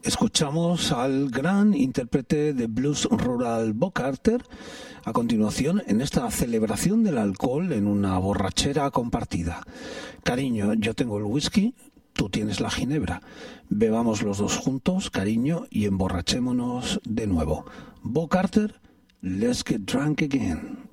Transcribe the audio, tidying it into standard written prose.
Escuchamos al gran intérprete de blues rural Bo Carter a continuación en esta celebración del alcohol en una borrachera compartida. Cariño, yo tengo el whisky, tú tienes la ginebra. Bebamos los dos juntos, cariño, y emborrachémonos de nuevo. Bo Carter, let's get drunk again.